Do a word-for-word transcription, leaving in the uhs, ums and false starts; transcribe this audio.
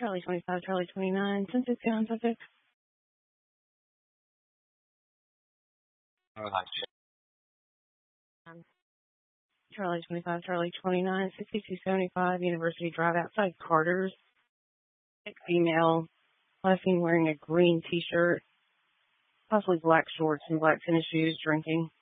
Charlie twenty-five, Charlie twenty-nine, census count subject. Uh, Um, Charlie twenty-five, Charlie twenty-nine, sixty-two seventy-five, University Drive outside Carter's. Female, last seen wearing a green t-shirt, possibly black shorts and black tennis shoes, drinking.